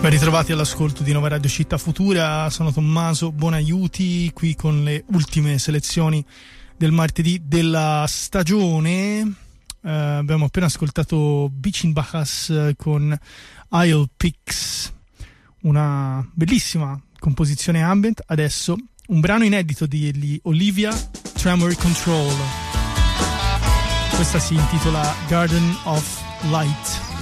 Ben ritrovati all'ascolto di Nova Radio Città Futura, sono Tommaso Bonaiuti, qui con le ultime selezioni del martedì della stagione. Abbiamo appena ascoltato Bichinbachas con Isle Picks, una bellissima composizione ambient. Adesso un brano inedito di Olivia Tremor Control. Questa si intitola Garden of Light.